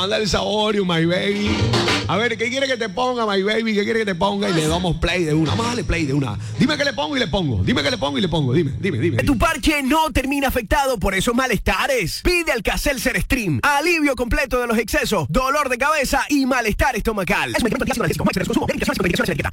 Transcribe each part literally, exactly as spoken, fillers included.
banda del Saborio, My Baby. A ver, ¿qué quiere que te ponga, My Baby? ¿Qué quiere que te ponga? Y le damos play de una. Vamos a darle play de una. Dime que le pongo y le pongo. Dime que le pongo y le pongo. Dime, dime, dime. Que tu parche no termina afectado por esos malestares. Pide Alka-Seltzer Stream. Alivio completo de los excesos, dolor de cabeza y malestar estomacal. Es un medicamento antiácido analgésico. Máxima de consumo. Medicación sin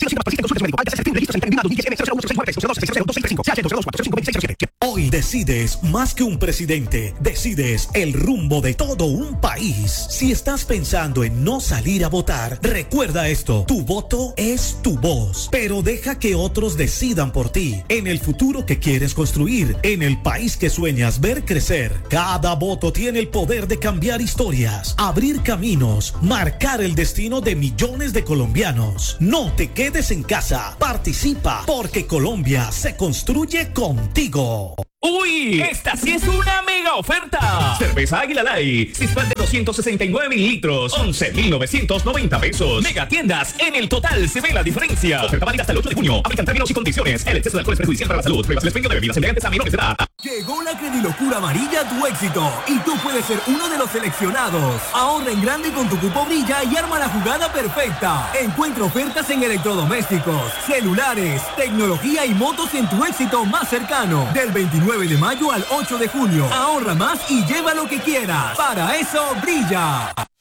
Hoy decides más que un presidente, decides el rumbo de todo un país. Si estás pensando en no salir a votar, recuerda esto: tu voto es tu voz, pero deja que otros decidan por ti. En el futuro que quieres construir, en el país que sueñas ver crecer, cada voto tiene el poder de cambiar historias, abrir caminos, marcar el destino de millones de colombianos. No te quedes en casa, participa, porque Colombia se construye contigo. ¡Uy! ¡Esta sí es una mega oferta! Cerveza Águila Light, six pack de doscientos sesenta y nueve mililitros, once mil novecientos noventa pesos. Mega tiendas, en el total se ve la diferencia. Oferta válida hasta el ocho de junio. Aplican términos y condiciones. El exceso de alcohol es perjudicial para la salud. Prohíbas el expendio de bebidas embriagantes a menores de edad. Llegó la Credilocura Amarilla a tu éxito y tú puedes ser uno de los seleccionados. Ahorra en grande con tu cupo Brilla y arma la jugada perfecta. Encuentra ofertas en electrodomésticos, celulares, tecnología y motos en tu éxito más cercano. Del veintinueve de mayo al ocho de junio. Ahorra más y lleva lo que quieras. Para eso, Brilla.